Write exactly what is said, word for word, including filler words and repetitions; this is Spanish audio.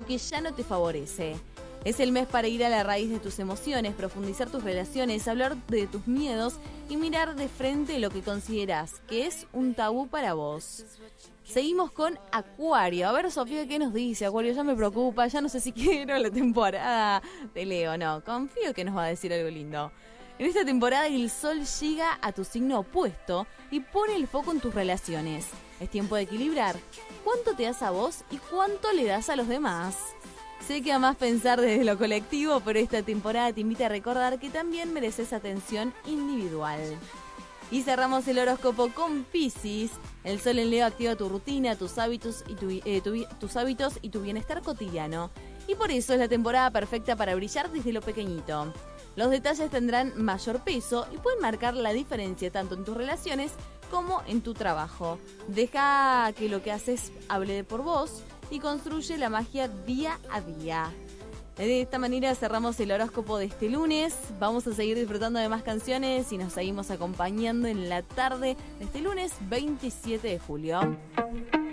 que ya no te favorece. Es el mes para ir a la raíz de tus emociones, profundizar tus relaciones, hablar de tus miedos y mirar de frente lo que consideras que es un tabú para vos. Seguimos con Acuario. A ver, Sofía, ¿qué nos dice? Acuario, ya me preocupa, ya no sé si quiero la temporada de Leo. No, confío que nos va a decir algo lindo. En esta temporada el sol llega a tu signo opuesto y pone el foco en tus relaciones. Es tiempo de equilibrar cuánto te das a vos y cuánto le das a los demás. Sé que amás pensar desde lo colectivo, pero esta temporada te invita a recordar que también mereces atención individual. Y cerramos el horóscopo con Piscis. El sol en Leo activa tu rutina, tus hábitos y tu, eh, tu, tus hábitos y tu bienestar cotidiano. Y por eso es la temporada perfecta para brillar desde lo pequeñito. Los detalles tendrán mayor peso y pueden marcar la diferencia tanto en tus relaciones como en tu trabajo. Deja que lo que haces hable por vos y construye la magia día a día. De esta manera cerramos el horóscopo de este lunes. Vamos a seguir disfrutando de más canciones y nos seguimos acompañando en la tarde de este lunes veintisiete de julio.